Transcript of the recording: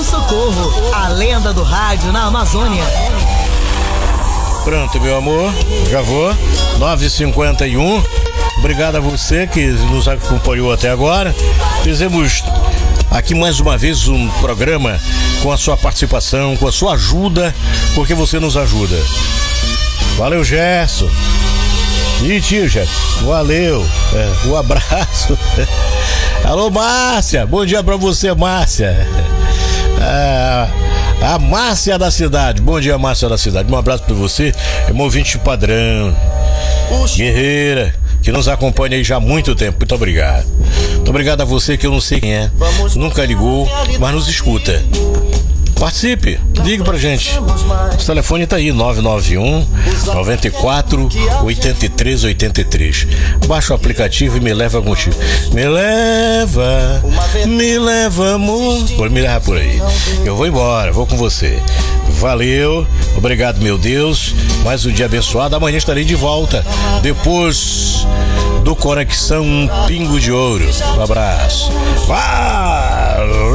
Socorro, a lenda do rádio na Amazônia. Pronto, meu amor, já vou. 9h51. Obrigado a você que nos acompanhou até agora. Fizemos aqui mais uma vez um programa com a sua participação, com a sua ajuda, porque você nos ajuda. Valeu, Gerson. E tio, Gerson, valeu. Um abraço. Alô, Márcia. Bom dia pra você, Márcia. A Márcia da cidade. Bom dia, Márcia da cidade. Um abraço pra você. É um ouvinte padrão, guerreira, que nos acompanha aí já há muito tempo. Muito obrigado. Muito obrigado a você que eu não sei quem é, nunca ligou, mas nos escuta. Participe, ligue pra gente. O telefone tá aí, 991 94 83 83. Baixa o aplicativo e me leva contigo. Me leva, amor. Vou me levar por aí. Eu vou embora, vou com você. Valeu, obrigado, meu Deus. Mais um dia abençoado. Amanhã estarei de volta, depois do Conexão Pingo de Ouro. Um abraço. Valeu!